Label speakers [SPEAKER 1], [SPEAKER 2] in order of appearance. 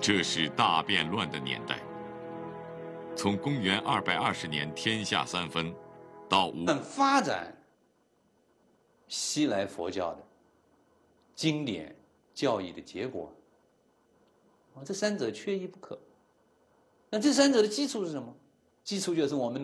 [SPEAKER 1] 这是大变乱的年代。从公元220年天下三分，到
[SPEAKER 2] 发展西来佛教的经典教义的结果，这三者缺一不可。那这三者的基础是什么？基础就是我们